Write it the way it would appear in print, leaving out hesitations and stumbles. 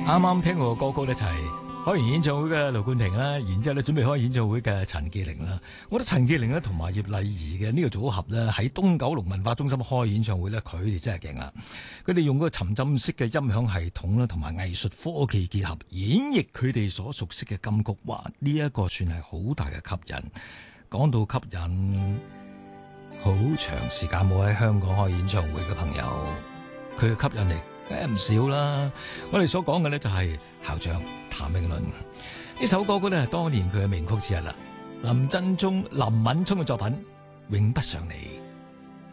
啱啱聽過嘅歌曲咧就係開完演唱會嘅盧冠廷啦，然之後咧準備開演唱會嘅陳潔靈啦。我覺得陳潔靈咧同埋葉麗儀嘅呢個組合咧喺東九龍文化中心開演唱會咧，佢哋真係勁啦！佢哋用嗰個沉浸式嘅音響系統啦，同埋藝術科技結合，演繹佢哋所熟悉嘅金曲。哇！呢一個算係好大嘅吸引。講到吸引，好長時間冇喺香港開演唱會嘅朋友，佢嘅吸引力梗係唔少啦。我哋所講嘅呢，就係校長譚詠麟呢首歌曲呢，係當年佢嘅名曲之一啦。林敏聰嘅作品《永不想你》。